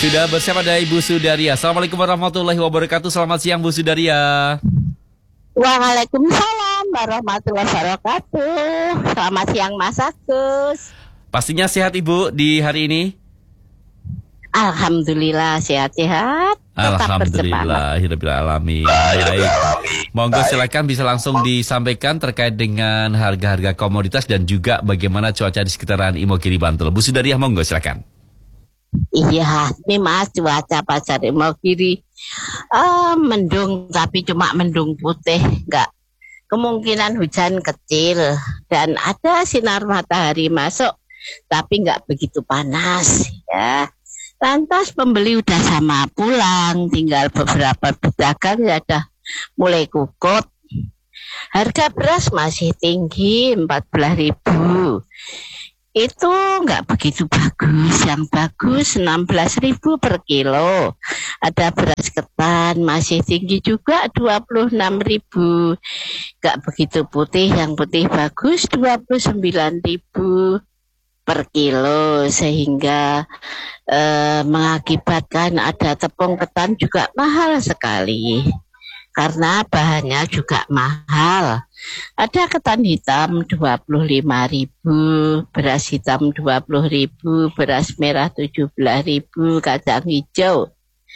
Sudah bersama ada Ibu Sudaria. Assalamualaikum warahmatullahi wabarakatuh. Selamat siang Bu Sudaria. Waalaikumsalam warahmatullahi wabarakatuh. Selamat siang Mas Agus. Pastinya sehat Ibu di hari ini? Alhamdulillah sehat-sehat. Alhamdulillah, alamin. Baik. Monggo silakan bisa langsung disampaikan terkait dengan harga-harga komoditas dan juga bagaimana cuaca di sekitaran Imogiri Bantul. Bu Sudaria, monggo silakan. Iya, ini Mas cuaca pasar Imogiri mendung, tapi cuma mendung putih, enggak kemungkinan hujan kecil dan ada sinar matahari masuk, tapi enggak begitu panas ya. Lantas pembeli udah sama pulang, tinggal beberapa pedagang ya udah mulai kukut. Harga beras masih tinggi 14.000. Itu nggak begitu bagus, yang bagus 16.000 per kilo. Ada beras ketan masih tinggi juga 26.000. Nggak begitu putih, yang putih bagus 29.000 per kilo, sehingga mengakibatkan ada tepung ketan juga mahal sekali karena bahannya juga mahal. Ada ketan hitam 25.000, beras hitam 20.000, beras merah 17.000, kacang hijau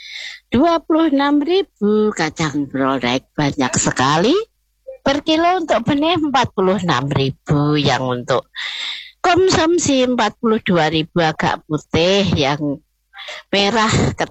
26.000, kacang brolek banyak sekali per kilo untuk benih 46.000, yang untuk konsumsi 42.000 agak putih, yang merah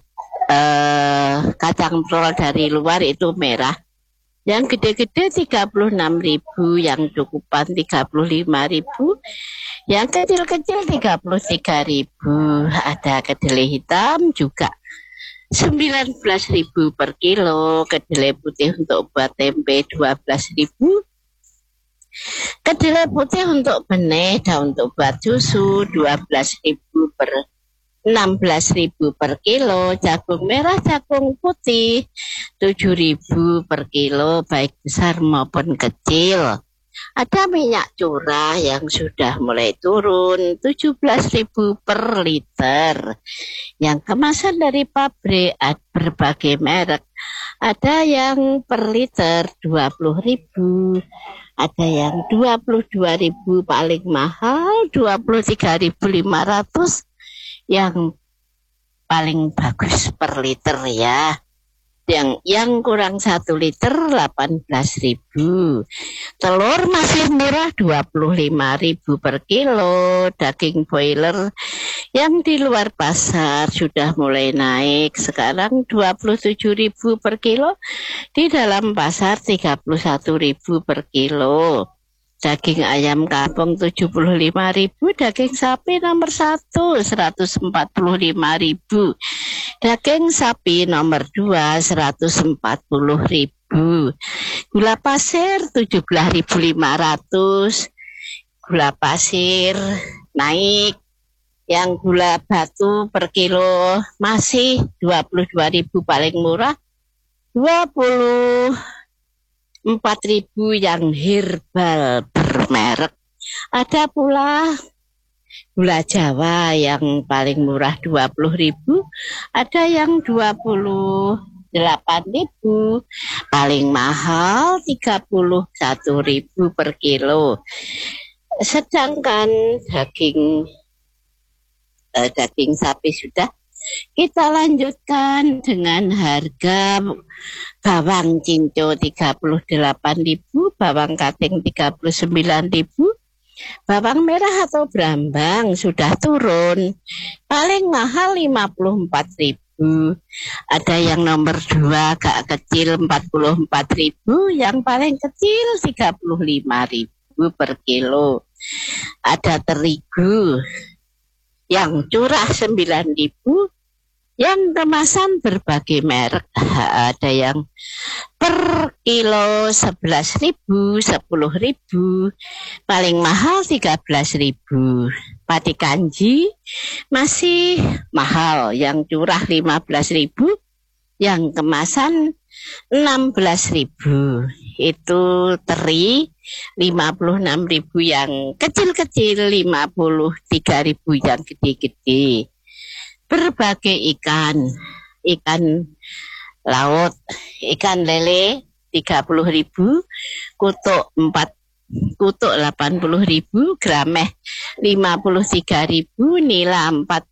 kacang brol dari luar itu merah. Yang gede-gede 36.000, yang cukupan 35.000, yang kecil-kecil 33.000. Ada kedelai hitam juga 19.000 per kilo, kedelai putih untuk buat tempe 12.000. Kedelai putih untuk benih dan untuk buat susu 16.000 per 16.000 per kilo. Jagung merah, jagung putih 7.000 per kilo, baik besar maupun kecil. Ada minyak curah yang sudah mulai turun 17.000 per liter. Yang kemasan dari pabrik berbagai merek. Ada yang per liter 20.000. Ada yang 22.000 paling mahal, 23.500 yang paling bagus per liter ya. Yang kurang 1 liter 18.000. Telur masih murah 25.000 per kilo. Daging broiler yang di luar pasar sudah mulai naik, sekarang 27.000 per kilo. Di dalam pasar 31.000 per kilo. Daging ayam kampung 75.000, daging sapi nomor 1 145.000, daging sapi nomor 2 140.000, gula pasir 17.500, gula pasir naik, yang gula batu per kilo masih 22.000 paling murah, 24.000 yang herbal bermerek. Ada pula gula Jawa yang paling murah 20.000, ada yang 28.000, paling mahal 31.000 per kilo. Sedangkan daging sapi sudah. Kita lanjutkan dengan harga bawang cinco 38.000, bawang kating 39.000, bawang merah atau brambang sudah turun, paling mahal 54.000. Ada yang nomor 2 agak kecil 44.000, yang paling kecil 35.000 per kilo. Ada terigu yang curah 9.000, yang kemasan berbagai merek. Ada yang per kilo 11.000, 10.000, paling mahal 13.000. Pati kanji masih mahal, yang curah 15.000, yang kemasan 16.000. Itu teri 56.000 yang kecil-kecil, 53.000 yang gede-gede. berbagai ikan laut, ikan lele 30.000, kutuk 80.000, grameh 53.000, nila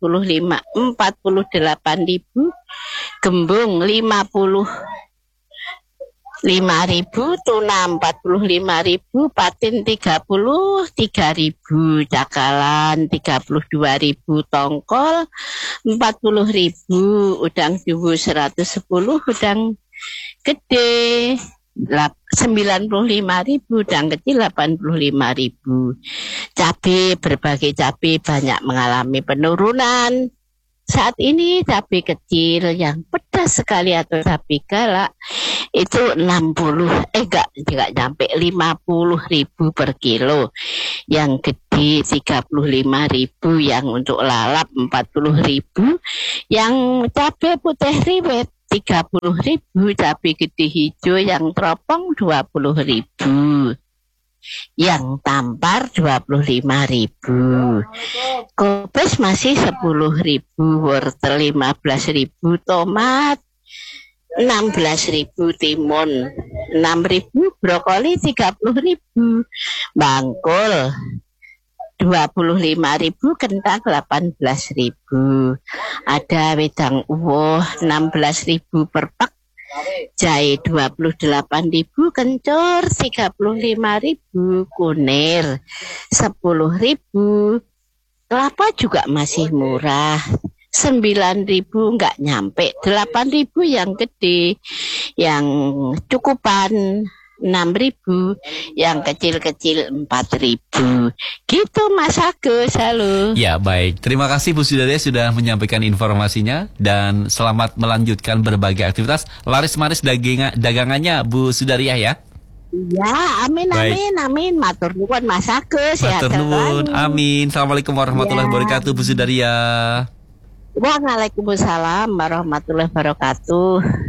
48.000, gembung 55.000, tuna 45.000, patin 33.000, cakalan 32.000, tongkol 40.000, udang duwu 110, udang gede 95.000, udang kecil 85.000. Cabai, berbagai cabai banyak mengalami penurunan. Saat ini cabai kecil yang pedas sekali atau cabai galak itu enggak sampai 50.000 per kilo. Yang gede 35.000, yang untuk lalap 40.000, yang cabai putih riwet 30.000, cabai gede hijau yang teropong 20.000, yang tampar 25.000, kobes masih 10.000, wortel 15.000, tomat 16.000, timun 6.000, brokoli 30.000, bangkul 25.000, kentang 18.000, ada wedang uwoh 16.000 per pak, jahe 28.000, kencur 35.000, kunir 10.000, kelapa juga masih murah 9.000, enggak nyampe 8.000 yang gede, yang cukupan 6.000, yang kecil-kecil 4.000. Gitu Mas Agus, halo. Ya baik, terima kasih Bu Sudaria sudah menyampaikan informasinya dan selamat melanjutkan berbagai aktivitas. Laris-maris dagangannya Bu Sudaria ya. Ya, amin, Baik. amin. Matur nuwun Mas Agus, sehat Matur nuwun, selalu. amin. Assalamualaikum warahmatullahi Ya. wabarakatuh Bu Sudaria. Waalaikumsalam warahmatullahi wabarakatuh.